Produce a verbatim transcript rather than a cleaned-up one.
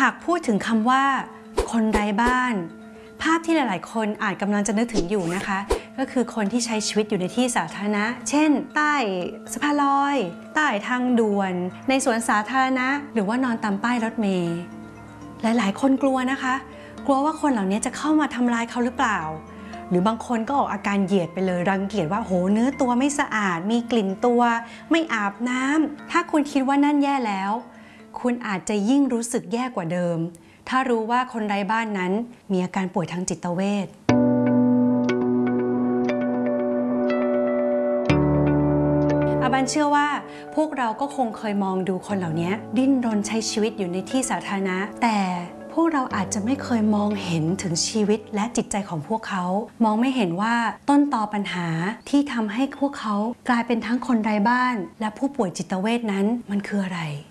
หากพูดถึงคำว่าคนไร้บ้านภาพที่หลายๆคนอาจกำลังจะนึกถึงอยู่นะคะก็คือคนที่ใช้ชีวิตอยู่ในที่สาธารณะเช่นใต้สะพานลอยใต้ทางด่วนในสวนสาธารณะหรือว่านอนตามป้ายรถเมล์หลายๆคนกลัวนะคะกลัวว่าคนเหล่านี้จะเข้ามาทำร้ายเขาหรือเปล่าหรือบางคนก็ออกอาการเหยียดไปเลยรังเกียจว่าโหเนื้อตัวไม่สะอาดมีกลิ่นตัวไม่อาบน้ำถ้าคุณคิดว่านั่นแย่แล้วคุณอาจจะยิ่งรู้สึกแย่กว่าเดิมถ้ารู้ว่าคนไร้บ้านนั้นมีอาการป่วยทางจิตเวชอาบันเชื่อว่าพวกเราก็คงเคยมองดูคนเหล่านี้ดิ้นรนใช้ชีวิตอยู่ในที่สาธารณะแต่พวกเราอาจจะไม่เคยมองเห็นถึงชีวิตและจิตใจของพวกเขามองไม่เห็นว่าต้นตอปัญหาที่ทำให้พวกเขากลายเป็นทั้งคนไร้บ้านและผู้ป่วยจิตเวชนั้นมันคืออะไร